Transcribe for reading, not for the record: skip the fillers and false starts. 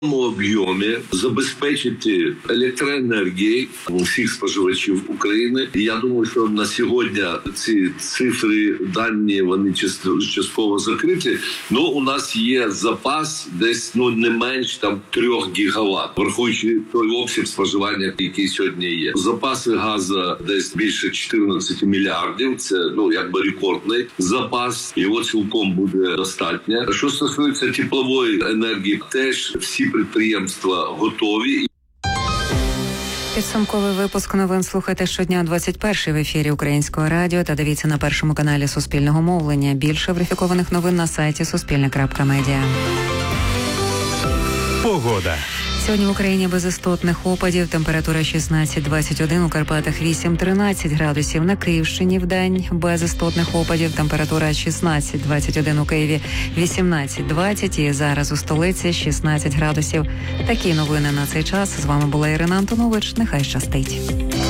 об'ємі забезпечити електроенергією всіх споживачів України. І я думаю, що на сьогодні ці цифри, дані, вони частково закриті. Ну, у нас є запас десь, не менш 3 гігават, враховуючи той обсяг споживання, який сьогодні є. Запаси газу десь більше 14 мільярдів. Це, якби рекордний запас. Його цілком буде достатньо. Що стосується теплової енергії, теж всі підприємства готові. Підсумковий випуск новин слухайте щодня 21 в ефірі Українського радіо та дивіться на першому каналі Суспільного мовлення. Більше верифікованих новин на сайті Суспільне.Медіа. Погода. Сьогодні в Україні без істотних опадів. Температура 16-21, у Карпатах 8-13 градусів. На Київщині вдень без істотних опадів. Температура 16-21, у Києві 18-20 і зараз у столиці 16 градусів. Такі новини на цей час. З вами була Ірина Антонович. Нехай щастить.